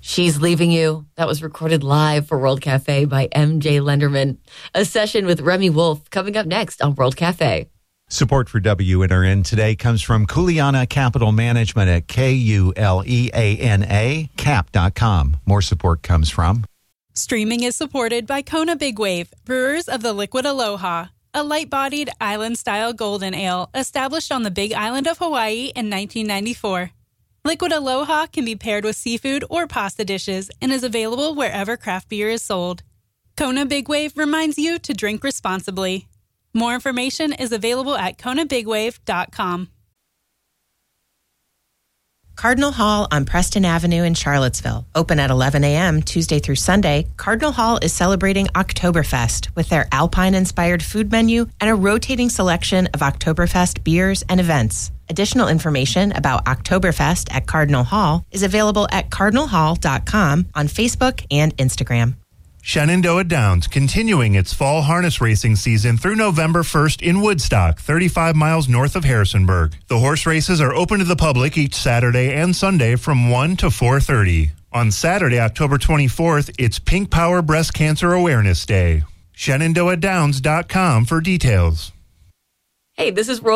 She's Leaving You. That was recorded live for World Cafe by MJ Lenderman. A session with Remy Wolf coming up next on World Cafe. Support for WNRN today comes from Kuleana Capital Management at KULEANA, cap.com. More support comes from. Streaming is supported by Kona Big Wave, brewers of the Liquid Aloha, a light-bodied island-style golden ale established on the Big Island of Hawaii in 1994. Liquid Aloha can be paired with seafood or pasta dishes and is available wherever craft beer is sold. Kona Big Wave reminds you to drink responsibly. More information is available at KonaBigWave.com. Cardinal Hall on Preston Avenue in Charlottesville. Open at 11 a.m. Tuesday through Sunday, Cardinal Hall is celebrating Oktoberfest with their Alpine-inspired food menu and a rotating selection of Oktoberfest beers and events. Additional information about Oktoberfest at Cardinal Hall is available at cardinalhall.com on Facebook and Instagram. Shenandoah Downs continuing its fall harness racing season through November 1st in Woodstock, 35 miles north of Harrisonburg. The horse races are open to the public each Saturday and Sunday from 1 to 4:30. On Saturday, October 24th, it's Pink Power Breast Cancer Awareness Day. ShenandoahDowns.com for details. Hey, this is World